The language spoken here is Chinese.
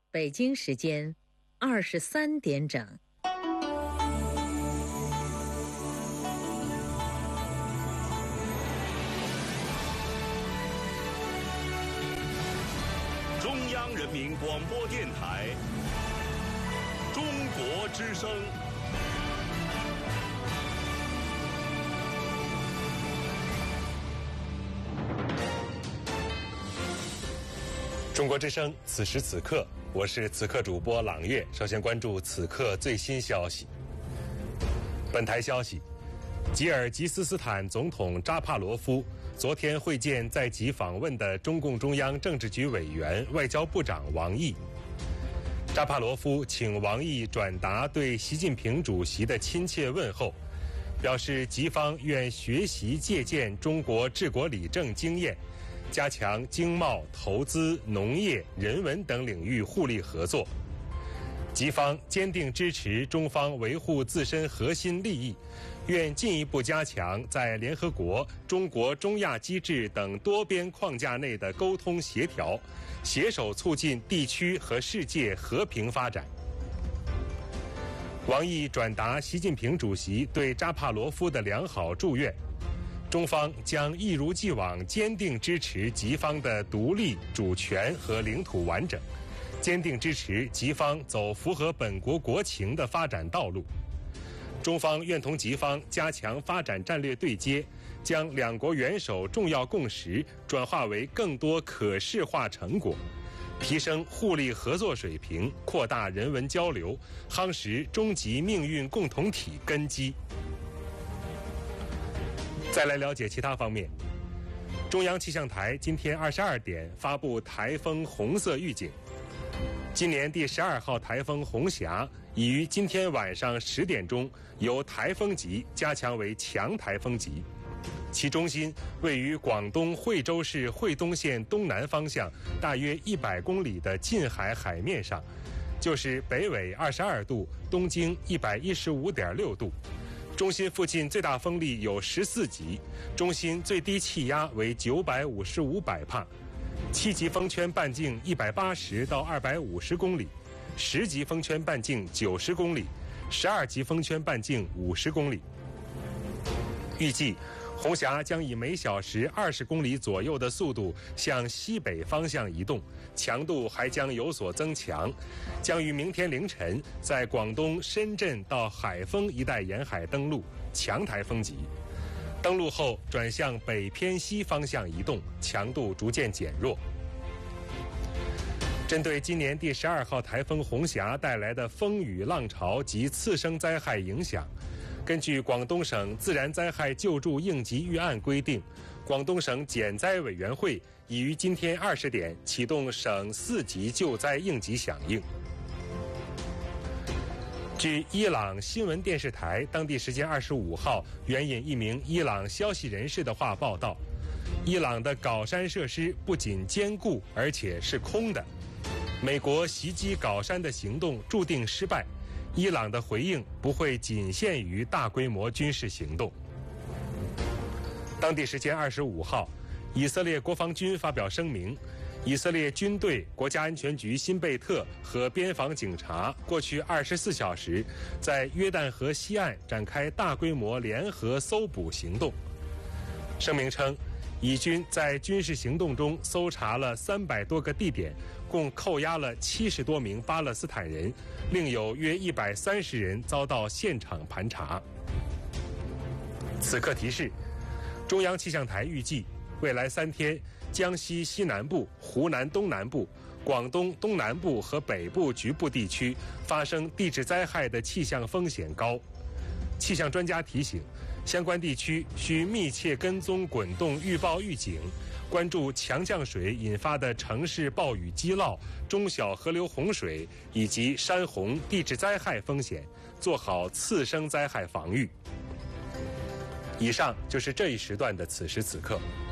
北京时间23点整。 中央人民广播电台中国之声。 中国之声，此时此刻，我是此刻主播朗月。首先关注此刻最新消息。本台消息，吉尔吉斯斯坦总统扎帕罗夫昨天会见在吉访问的中共中央政治局委员、外交部长王毅。扎帕罗夫请王毅转达对习近平主席的亲切问候，表示吉方愿学习借鉴中国治国理政经验，加强经贸、投资、农业、人文等领域互利合作。吉方坚定支持中方维护自身核心利益，愿进一步加强在联合国、中国中亚机制等多边框架内的沟通协调，携手促进地区和世界和平发展。王毅转达习近平主席对扎帕罗夫的良好祝愿，中方将一如既往坚定支持吉方的独立、主权和领土完整，坚定支持吉方走符合本国国情的发展道路。中方愿同吉方加强发展战略对接，将两国元首重要共识转化为更多可视化成果，提升互利合作水平，扩大人文交流，夯实终极命运共同体根基。再来了解其他方面。中央气象台今天22点发布台风红色预警。今年第12号台风红霞已于今天晚上10点钟由台风级加强为强台风级，其中心位于广东惠州市惠东县东南方向大约100公里的近海海面上，就是北纬22度，东经115.6度。中心附近最大风力有14级，中心最低气压为955百帕，7级风圈半径180到250公里，10级风圈半径90公里，12级风圈半径50公里。预计红霞将以每小时20公里左右的速度向西北方向移动，强度还将有所增强，将于明天凌晨在广东深圳到海丰一带沿海登陆，强台风级。登陆后转向北偏西方向移动，强度逐渐减弱。针对今年第12号台风红霞带来的风雨浪潮及次生灾害影响，根据广东省自然灾害救助应急预案规定，广东省减灾委员会已于今天20点启动省4级救灾应急响应。据伊朗新闻电视台当地时间25号援引一名伊朗消息人士的话报道，伊朗的皋山设施不仅坚固，而且是空的。美国袭击皋山的行动注定失败，伊朗的回应不会仅限于大规模军事行动。当地时间25号，以色列国防军发表声明，以色列军队、国家安全局新贝特和边防警察过去24小时在约旦河西岸展开大规模联合搜捕行动。声明称，以军在军事行动中搜查了300多个地点，共扣押了70多名巴勒斯坦人，另有约130人遭到现场盘查。此刻提示，中央气象台预计未来3天，江西西南部、湖南东南部、广东东南部和北部局部地区发生地质灾害的气象风险高。气象专家提醒，相关地区需密切跟踪滚动预报预警，关注强降水引发的城市暴雨积涝、中小河流洪水以及山洪、地质灾害风险，做好次生灾害防御。以上就是这一时段的此时此刻。